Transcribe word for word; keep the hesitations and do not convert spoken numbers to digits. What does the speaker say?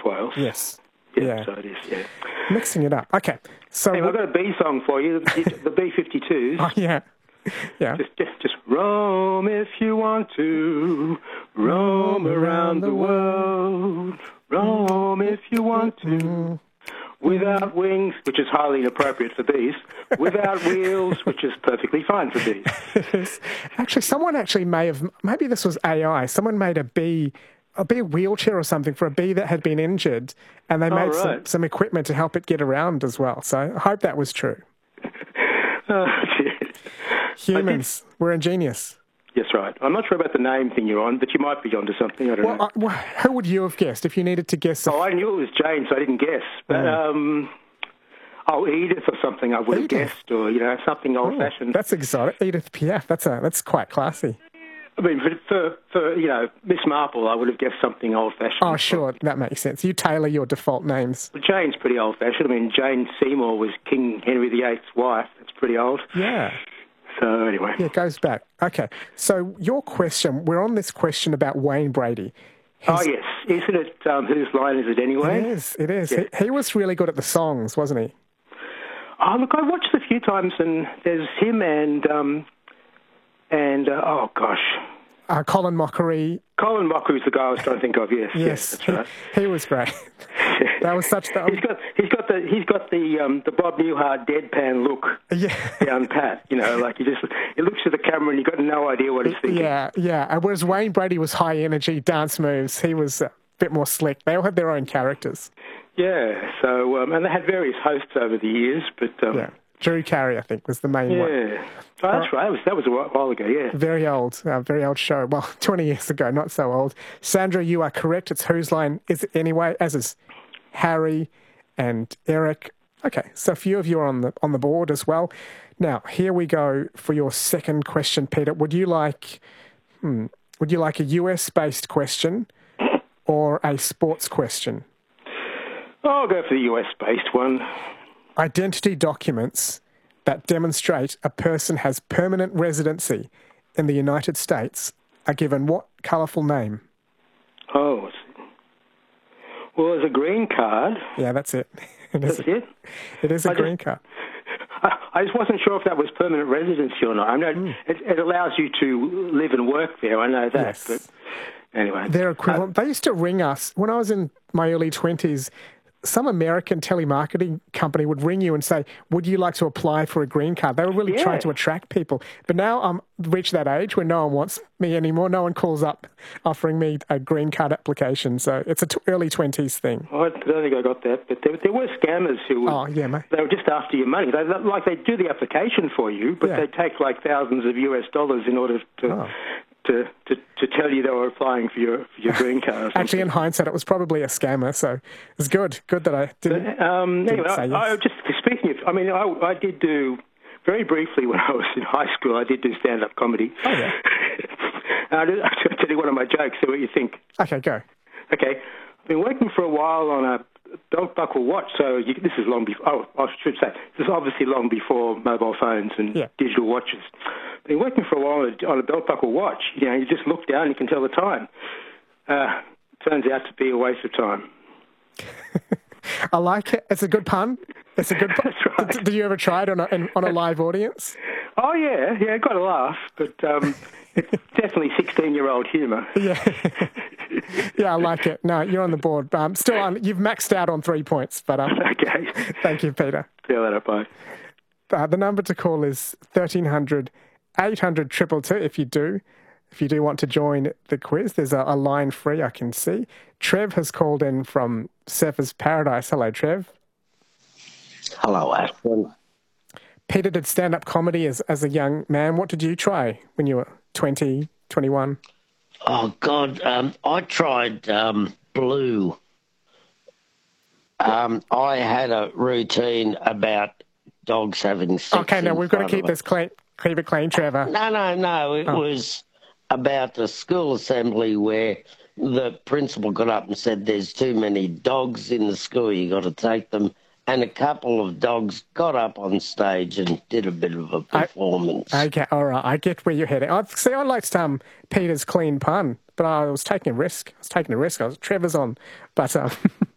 Wales. Yes. Yeah, Yeah. so it is, yeah. Mixing it up. Okay. So Hey, I've got a B song for you, the, the B fifty-twos. Oh, yeah. Yeah. Just, just, just roam if you want to, roam around the world, roam if you want to, without wings, which is highly inappropriate for bees, without wheels, which is perfectly fine for bees. Actually, someone actually may have, maybe this was A I, someone made a bee, a bee wheelchair or something for a bee that had been injured, and they Oh, made some, right. some equipment to help it get around as well. So I hope that was true. Oh, dear. Humans, we're ingenious. Yes, right. I'm not sure about the name thing you're on, but you might be onto something. I don't Well, know. I, well, who would you have guessed if you needed to guess? A Oh, I knew it was Jane, so I didn't guess. But, Mm. um, oh, Edith or something I would have Edith? guessed, or, you know, something Oh, old-fashioned. that's exotic. Edith Piaf. That's a that's quite classy. I mean, for, for, for, you know, Miss Marple, I would have guessed something old-fashioned. Oh, sure, that makes sense. You tailor your default names. Well, Jane's pretty old-fashioned. I mean, Jane Seymour was King Henry the Eighth's wife. That's pretty old. Yeah. So, anyway. Yeah, it goes back. Okay, so your question, we're on this question about Wayne Brady. Oh, yes. Isn't it, um, whose line is it anyway? It is, it is. Yeah. He, he was really good at the songs, wasn't he? Oh, look, I watched it a few times, and there's him and, um, and uh, oh, gosh. Uh, Colin Mockery. Colin Mockery's the guy I was trying to think of, yes. Yes, that's right. he, he was great. That was such the... he's got he's got the he's got the um, the Bob Newhart deadpan look Yeah. down pat. You know, like he just he looks at the camera and you got no idea what he's thinking. Yeah, yeah. And whereas Wayne Brady was high energy, dance moves, he was a bit more slick. They all had their own characters. Yeah. So um, and they had various hosts over the years, but um, Yeah. Drew Carey, I think, was the main yeah. one. Oh, that's right. That was that was a while ago. Yeah. Very old, uh, very old show. Well, twenty years ago, not so old. Sandra, you are correct. It's Whose Line Is It Anyway, as is Harry and Eric. Okay, so a few of you are on the on the board as well. Now, here we go for your second question, Peter. Would you like hmm, would you like a U S-based question or a sports question? I'll go for the U S-based one. Identity documents that demonstrate a person has permanent residency in the United States are given what colourful name? Oh, what's it? Well, there's a green card. Yeah, that's it. It is That's a, it. it is a I green just- card. I, I just wasn't sure if that was permanent residency or not. I know Mm. it, it allows you to live and work there. I know that. Yes. But anyway, They're equivalent. They used to ring us when I was in my early twenties. Some American telemarketing company would ring you and say, would you like to apply for a green card? They were really Yeah. trying to attract people. But now I'm reached that age where no one wants me anymore. No one calls up offering me a green card application. So it's a t- early twenties thing. I don't think I got that, but there, there were scammers who would, Oh, yeah, mate. they were just after your money. They like they do the application for you, but Yeah. they take like thousands of U S dollars in order to Oh. to, to to tell you they were applying for your for your green card. or something. Actually, in hindsight, it was probably a scammer. So it's good. Good that I didn't. Um, anyway, say I, I yes. just speaking of, I mean, I, I did do very briefly when I was in high school. I did do stand-up comedy. Oh, yeah. I'll tell you one of my jokes. See what you think. Okay, go. Okay, I've been working for a while on a belt buckle watch. So you, this is long before. Oh, I should say this is obviously long before mobile phones and Yeah. digital watches. Been working for a while on a, on a belt buckle watch. You know, you just look down, and you can tell the time. Uh, turns out to be a waste of time. I like it. It's a good pun. It's a good pun. That's right. Did, did you ever try it on a, in, on a live audience? Oh yeah, yeah, got a laugh, but um, it's definitely sixteen-year-old humour. Yeah. Yeah, I like it. No, you're on the board. Um, still on. You've maxed out on three points, but um, Okay. thank you, Peter. See you later, bye. Uh, the number to call is thirteen hundred, eight hundred, two two two if you do. If you do want to join the quiz, there's a, a line free, I can see. Trev has called in from Surfers Paradise. Hello, Trev. Hello, Ashton. Peter did stand-up comedy as, as a young man. What did you try when you were twenty, twenty-one? Oh, God, um, I tried um, Blue. Um, I had a routine about dogs having sex. Okay, now in we've got to front keep of this clean, keep it clean, Trevor. No, no, no. It Oh. was about the school assembly where the principal got up and said there's too many dogs in the school, you got to take them. And a couple of dogs got up on stage and did a bit of a performance. Okay, all right, I get where you're heading. I see. I liked um, Peter's clean pun, but I was taking a risk. I was taking a risk. I was Trevor's on, but um,